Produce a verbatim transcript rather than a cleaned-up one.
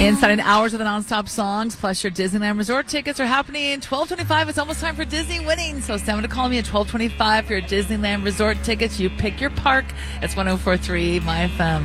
Inside an hours of the nonstop songs, plus your Disneyland Resort tickets are happening twelve twenty-five. It's almost time for Disney winning. So someone to call me at twelve twenty-five for your Disneyland Resort tickets. You pick your park. It's one oh four point three My F M.